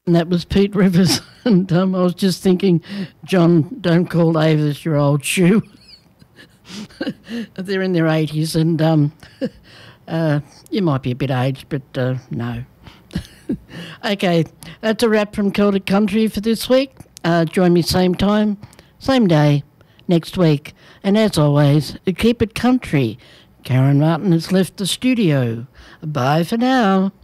And that was Pete Rivers. And I was just thinking, John, don't call Avis your old shoe. They're in their 80s and you might be a bit aged, but no. Okay, that's a wrap from Celtic Country for this week. Join me same time, same day, next week. And as always, keep it country. Karen Martin has left the studio. Bye for now.